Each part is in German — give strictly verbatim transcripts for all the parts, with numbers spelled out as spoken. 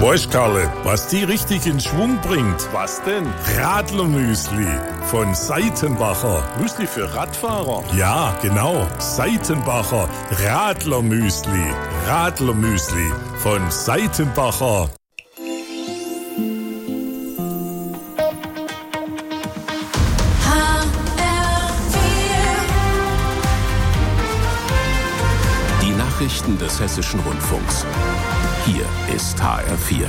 Weißt, Karle, was die richtig in Schwung bringt? Was denn? Radlermüsli von Seitenbacher. Müsli für Radfahrer? Ja, genau. Seitenbacher Radlermüsli. Radlermüsli von Seitenbacher. Die Nachrichten des Hessischen Rundfunks. Hier ist H R vier.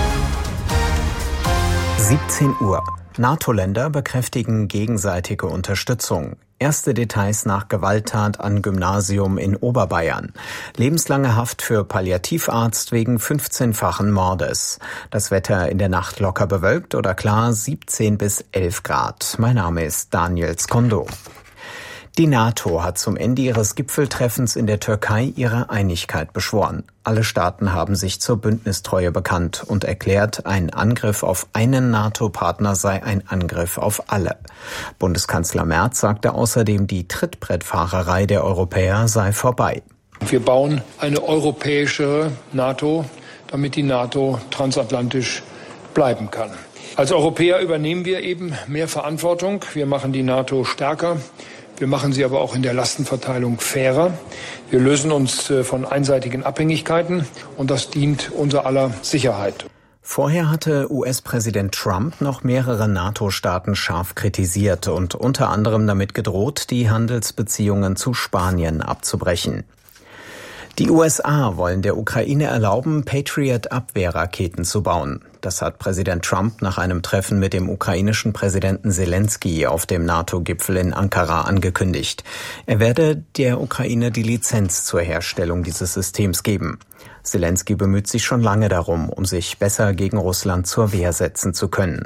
siebzehn Uhr. NATO-Länder bekräftigen gegenseitige Unterstützung. Erste Details nach Gewalttat an Gymnasium in Oberbayern. Lebenslange Haft für Palliativarzt wegen fünfzehnfachen Mordes. Das Wetter in der Nacht locker bewölkt oder klar, siebzehn bis elf Grad. Mein Name ist Daniel Skondo. Die NATO hat zum Ende ihres Gipfeltreffens in der Türkei ihre Einigkeit beschworen. Alle Staaten haben sich zur Bündnistreue bekannt und erklärt, ein Angriff auf einen NATO-Partner sei ein Angriff auf alle. Bundeskanzler Merz sagte außerdem, die Trittbrettfahrerei der Europäer sei vorbei. Wir bauen eine europäische NATO, damit die NATO transatlantisch bleiben kann. Als Europäer übernehmen wir eben mehr Verantwortung. Wir machen die NATO stärker. Wir machen sie aber auch in der Lastenverteilung fairer. Wir lösen uns von einseitigen Abhängigkeiten und das dient unser aller Sicherheit. Vorher hatte U S-Präsident Trump noch mehrere NATO-Staaten scharf kritisiert und unter anderem damit gedroht, die Handelsbeziehungen zu Spanien abzubrechen. Die U S A wollen der Ukraine erlauben, Patriot-Abwehrraketen zu bauen. Das hat Präsident Trump nach einem Treffen mit dem ukrainischen Präsidenten Selenskyj auf dem NATO-Gipfel in Ankara angekündigt. Er werde der Ukraine die Lizenz zur Herstellung dieses Systems geben. Selenskyj bemüht sich schon lange darum, um sich besser gegen Russland zur Wehr setzen zu können.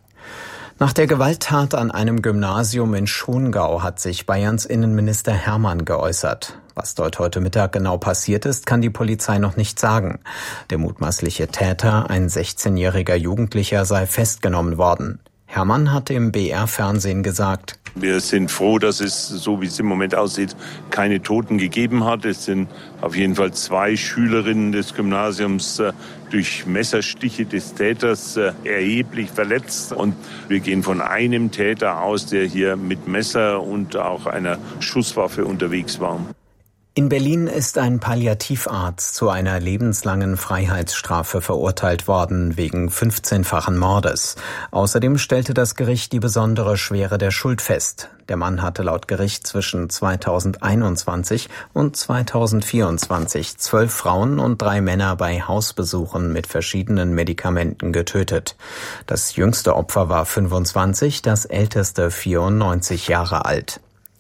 Nach der Gewalttat an einem Gymnasium in Schongau hat sich Bayerns Innenminister Hermann geäußert. Was dort heute Mittag genau passiert ist, kann die Polizei noch nicht sagen. Der mutmaßliche Täter, ein sechzehnjähriger Jugendlicher, sei festgenommen worden. Hermann hat im B R-Fernsehen gesagt: Wir sind froh, dass es, so wie es im Moment aussieht, keine Toten gegeben hat. Es sind auf jeden Fall zwei Schülerinnen des Gymnasiums äh, durch Messerstiche des Täters äh, erheblich verletzt. Und wir gehen von einem Täter aus, der hier mit Messer und auch einer Schusswaffe unterwegs war. In Berlin ist ein Palliativarzt zu einer lebenslangen Freiheitsstrafe verurteilt worden wegen fünfzehnfachen Mordes. Außerdem stellte das Gericht die besondere Schwere der Schuld fest. Der Mann hatte laut Gericht zwischen zweitausendeinundzwanzig und zweitausendvierundzwanzig zwölf Frauen und drei Männer bei Hausbesuchen mit verschiedenen Medikamenten getötet. Das jüngste Opfer war fünfundzwanzig, das älteste vierundneunzig Jahre alt.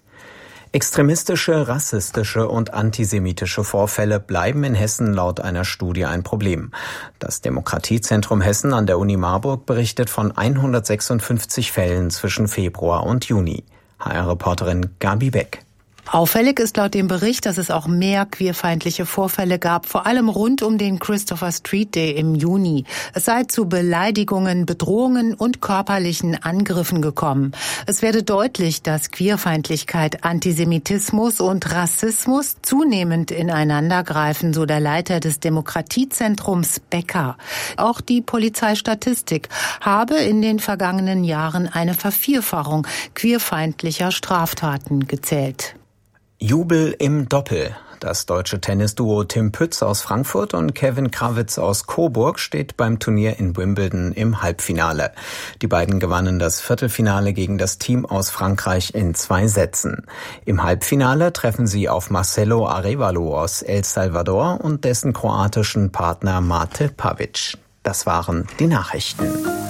Extremistische, rassistische und antisemitische Vorfälle bleiben in Hessen laut einer Studie ein Problem. Das Demokratiezentrum Hessen an der Uni Marburg berichtet von hundertsechsundfünfzig Fällen zwischen Februar und Juni. H R-Reporterin Gabi Beck. Auffällig ist laut dem Bericht, dass es auch mehr queerfeindliche Vorfälle gab, vor allem rund um den Christopher Street Day im Juni. Es sei zu Beleidigungen, Bedrohungen und körperlichen Angriffen gekommen. Es werde deutlich, dass Queerfeindlichkeit, Antisemitismus und Rassismus zunehmend ineinander greifen, so der Leiter des Demokratiezentrums Becker. Auch die Polizeistatistik habe in den vergangenen Jahren eine Vervierfachung queerfeindlicher Straftaten gezählt. Jubel im Doppel. Das deutsche Tennisduo Tim Pütz aus Frankfurt und Kevin Krawitz aus Coburg steht beim Turnier in Wimbledon im Halbfinale. Die beiden gewannen das Viertelfinale gegen das Team aus Frankreich in zwei Sätzen. Im Halbfinale treffen sie auf Marcelo Arévalo aus El Salvador und dessen kroatischen Partner Mate Pavic. Das waren die Nachrichten.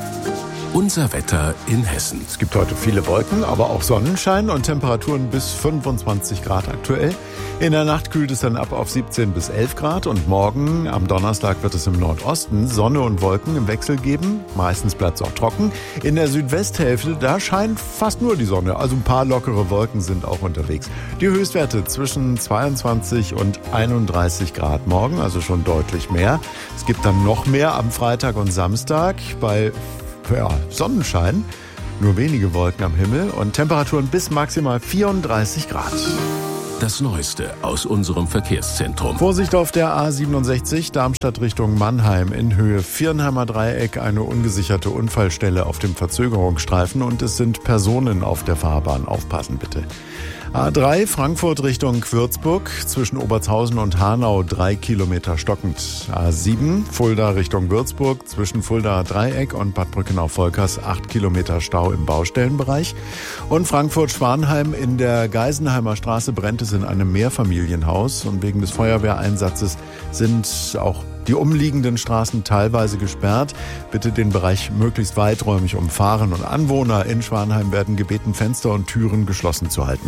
Unser Wetter in Hessen. Es gibt heute viele Wolken, aber auch Sonnenschein und Temperaturen bis fünfundzwanzig Grad aktuell. In der Nacht kühlt es dann ab auf siebzehn bis elf Grad und morgen am Donnerstag wird es im Nordosten Sonne und Wolken im Wechsel geben. Meistens bleibt es auch trocken. In der Südwesthälfte, da scheint fast nur die Sonne, also ein paar lockere Wolken sind auch unterwegs. Die Höchstwerte zwischen zweiundzwanzig und einunddreißig Grad morgen, also schon deutlich mehr. Es gibt dann noch mehr am Freitag und Samstag bei Ja, Sonnenschein, nur wenige Wolken am Himmel und Temperaturen bis maximal vierunddreißig Grad. Das Neueste aus unserem Verkehrszentrum. Vorsicht auf der A siebenundsechzig, Darmstadt Richtung Mannheim in Höhe Viernheimer Dreieck, eine ungesicherte Unfallstelle auf dem Verzögerungsstreifen und es sind Personen auf der Fahrbahn. Aufpassen bitte. A drei Frankfurt Richtung Würzburg, zwischen Obertshausen und Hanau drei Kilometer stockend. A sieben Fulda Richtung Würzburg, zwischen Fuldaer Dreieck und Bad Brückenau-Volkers acht Kilometer Stau im Baustellenbereich. Und Frankfurt-Schwanheim in der Geisenheimer Straße brennt es in einem Mehrfamilienhaus und wegen des Feuerwehreinsatzes sind auch die umliegenden Straßen teilweise gesperrt. Bitte den Bereich möglichst weiträumig umfahren und Anwohner in Schwanheim werden gebeten, Fenster und Türen geschlossen zu halten.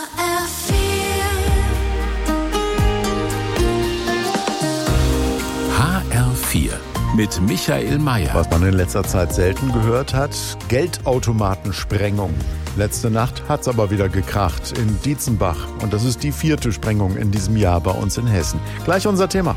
H R vier mit Michael Mayer. Was man in letzter Zeit selten gehört hat, Geldautomatensprengung. Letzte Nacht hat's aber wieder gekracht in Dietzenbach. Und das ist die vierte Sprengung in diesem Jahr bei uns in Hessen. Gleich unser Thema.